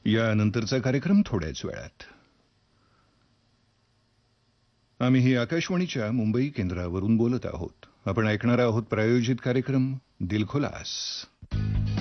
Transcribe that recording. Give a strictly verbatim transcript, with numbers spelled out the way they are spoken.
यानंतरचा कार्यक्रम थोड्याच वेळात. आम्ही ही आकाशवाणीच्या मुंबई केंद्रावरून बोलत आहोत. आपण ऐकणार आहोत प्रायोजित कार्यक्रम दिल खुलास.